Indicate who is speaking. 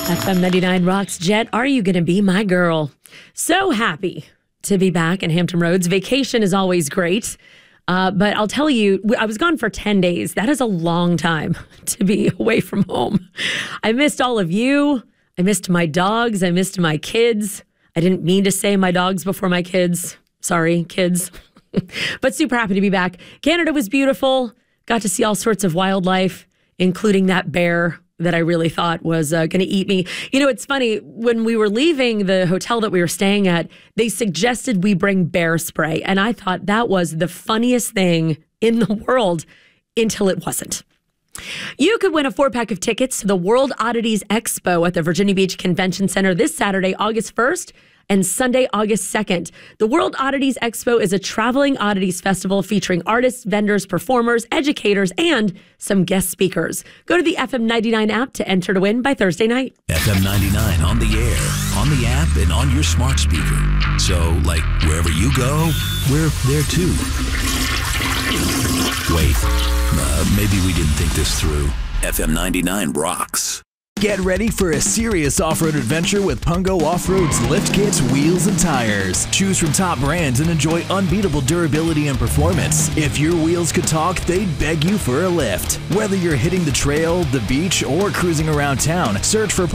Speaker 1: FM 99 Rocks. Jet, are you going to be my girl? So happy to be back in Hampton Roads. Vacation is always great. But I'll tell you, I was gone for 10 days. That is a long time to be away from home. I missed all of you. I missed my dogs. I missed my kids. I didn't mean to say my dogs before my kids. Sorry, kids. But super happy to be back. Canada was beautiful. Got to see all sorts of wildlife, including that bear that I really thought was going to eat me. You know, it's funny. When we were leaving the hotel that we were staying at, they suggested we bring bear spray. And I thought that was the funniest thing in the world until it wasn't. You could win a 4-pack of tickets to the World Oddities Expo at the Virginia Beach Convention Center this Saturday, August 1st. And Sunday, August 2nd. The World Oddities Expo is a traveling oddities festival featuring artists, vendors, performers, educators, and some guest speakers. Go to the FM 99 app to enter to win by Thursday night.
Speaker 2: FM 99 on the air, on the app, and on your smart speaker. So, like, wherever you go, we're there too. Wait, maybe we didn't think this through. FM 99 rocks.
Speaker 3: Get ready for a serious off-road adventure with Pungo Off-Road's lift kits, wheels, and tires. Choose from top brands and enjoy unbeatable durability and performance. If your wheels could talk, they'd beg you for a lift. Whether you're hitting the trail, the beach, or cruising around town, search for